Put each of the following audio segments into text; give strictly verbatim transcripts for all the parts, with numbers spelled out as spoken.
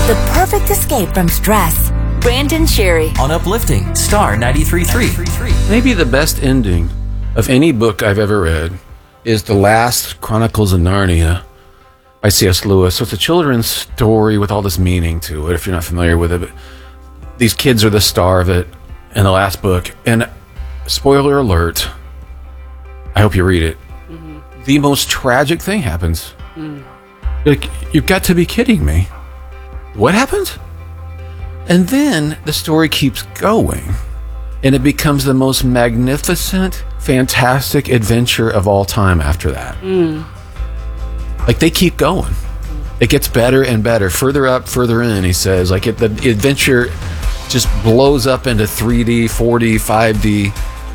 the perfect escape from stress. Brandon Sherry on Uplifting Star ninety-three point three. Maybe the best ending of any book I've ever read is The Last Chronicles of Narnia by C S Lewis. So it's a children's story with all this meaning to it, if you're not familiar with it. But these kids are the star of it in the last book. And spoiler alert, I hope you read it. Mm-hmm. The most tragic thing happens. Mm. Like, you've got to be kidding me. What happened? And then the story keeps going, and it becomes the most magnificent, fantastic adventure of all time after that. Mm. Like, they keep going. It gets better and better, further up, further in, he says. Like, it, the adventure just blows up into three D, four D, five D.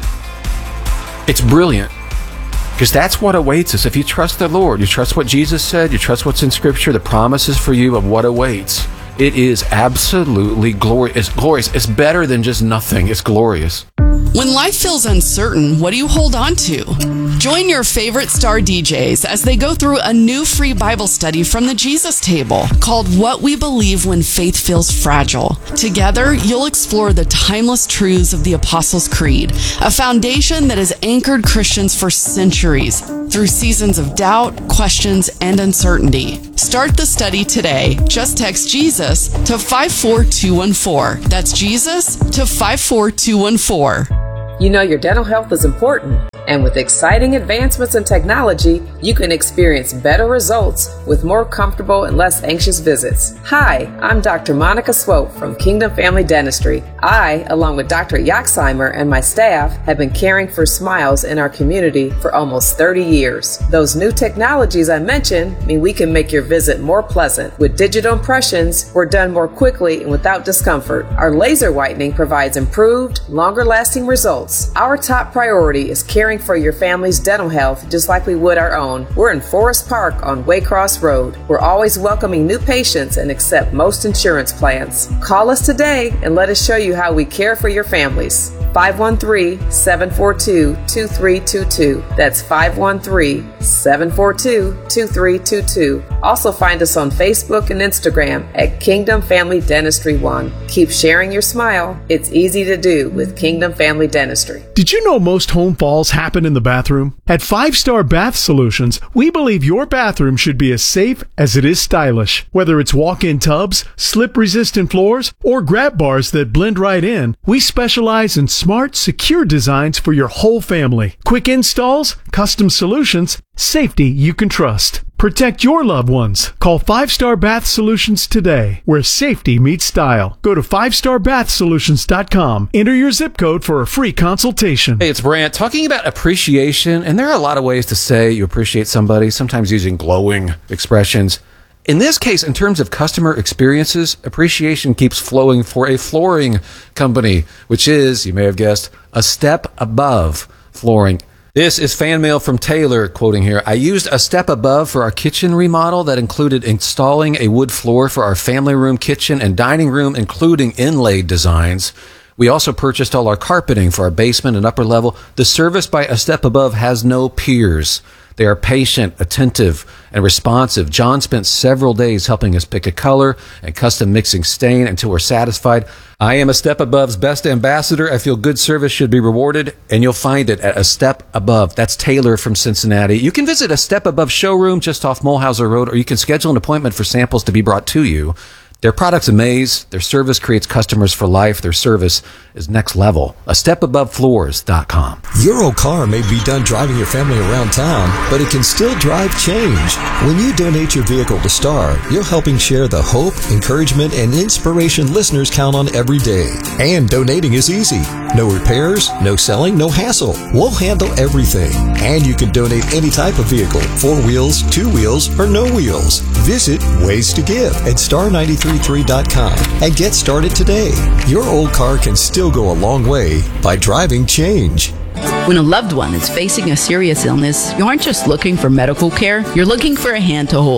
It's brilliant. Because that's what awaits us. If you trust the Lord, you trust what Jesus said, you trust what's in Scripture, the promises for you of what awaits, it is absolutely glorious. It's glorious. It's better than just nothing. It's glorious. When life feels uncertain, what do you hold on to? Join your favorite star D Js as they go through a new free Bible study from the Jesus Table called What We Believe When Faith Feels Fragile. Together, you'll explore the timeless truths of the Apostles' Creed, a foundation that has anchored Christians for centuries through seasons of doubt, questions, and uncertainty. Start the study today. Just text Jesus to five four two one four. That's Jesus to five four two one four. You know your dental health is important, and with exciting advancements in technology, you can experience better results with more comfortable and less anxious visits. Hi, I'm Doctor Monica Swope from Kingdom Family Dentistry. I, along with Doctor Yaxheimer and my staff, have been caring for smiles in our community for almost thirty years. Those new technologies I mentioned mean we can make your visit more pleasant. With digital impressions, we're done more quickly and without discomfort. Our laser whitening provides improved, longer-lasting results. Our top priority is caring for your family's dental health just like we would our own. We're in Forest Park on Waycross Road. We're always welcoming new patients and accept most insurance plans. Call us today and let us show you how we care for your families. five one three, seven four two, two three two two. That's five one three, seven four two, two three two two. Also find us on Facebook and Instagram at Kingdom Family Dentistry one. Keep sharing your smile. It's easy to do with Kingdom Family Dentistry. Did you know most home falls happen in the bathroom? At Five Star Bath Solutions, we believe your bathroom should be as safe as it is stylish. Whether it's walk-in tubs, slip-resistant floors, or grab bars that blend right in, we specialize in smart, secure designs for your whole family. Quick installs, custom solutions, safety you can trust. Protect your loved ones. Call Five Star Bath Solutions today, where safety meets style. Go to five star bath solutions dot com. Enter your zip code for a free consultation. Hey, it's Brant talking about appreciation, and there are a lot of ways to say you appreciate somebody, sometimes using glowing expressions. In this case, in terms of customer experiences, appreciation keeps flowing for a flooring company, which is, you may have guessed, a step above flooring. This is fan mail from Taylor, quoting here. I used a step above for our kitchen remodel that included installing a wood floor for our family room, kitchen, and dining room, including inlaid designs. We also purchased all our carpeting for our basement and upper level. The service by A Step Above has no peers. They are patient, attentive, and responsive. John spent several days helping us pick a color and custom mixing stain until we're satisfied. I am A Step Above's best ambassador. I feel good service should be rewarded, and you'll find it at A Step Above. That's Taylor from Cincinnati. You can visit A Step Above showroom just off Mulhauser Road, or you can schedule an appointment for samples to be brought to you. Their products amaze. Their service creates customers for life. Their service is next level. a step above floors dot com. Your old car may be done driving your family around town, but it can still drive change. When you donate your vehicle to Star, you're helping share the hope, encouragement, and inspiration listeners count on every day. And donating is easy. No repairs, no selling, no hassle. We'll handle everything. And you can donate any type of vehicle, four wheels, two wheels, or no wheels. Visit Ways to Give at star nine three three dot com and get started today. Your old car can still go a long way by driving change. When a loved one is facing a serious illness, you aren't just looking for medical care, you're looking for a hand to hold.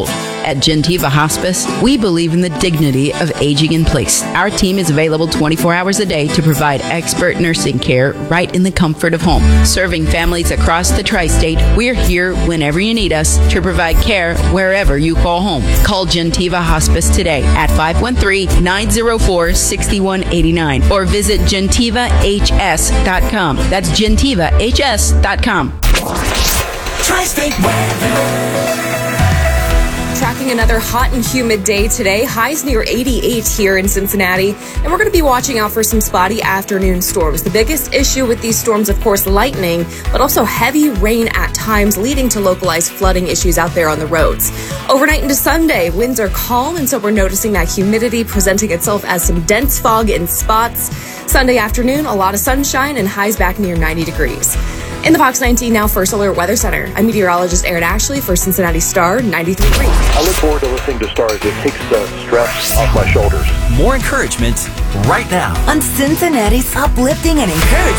At Gentiva Hospice, we believe in the dignity of aging in place. Our team is available twenty-four hours a day to provide expert nursing care right in the comfort of home. Serving families across the tri-state, we're here whenever you need us to provide care wherever you call home. Call Gentiva Hospice today at five one three, nine zero four, six one eight nine or visit gentiva h s dot com. That's gentiva h s dot com. Tri-State weather. Tracking another hot and humid day today. Highs near eighty-eight here in Cincinnati. And we're going to be watching out for some spotty afternoon storms. The biggest issue with these storms, of course, lightning, but also heavy rain at times, leading to localized flooding issues out there on the roads. Overnight into Sunday, winds are calm, and so we're noticing that humidity presenting itself as some dense fog in spots. Sunday afternoon, a lot of sunshine and highs back near ninety degrees. In the Fox nineteen Now First Alert Weather Center, I'm meteorologist Aaron Ashley for Cincinnati Star ninety-three point three. I look forward to listening to Star as it takes the stress off my shoulders. More encouragement right now On Cincinnati's uplifting and encouraging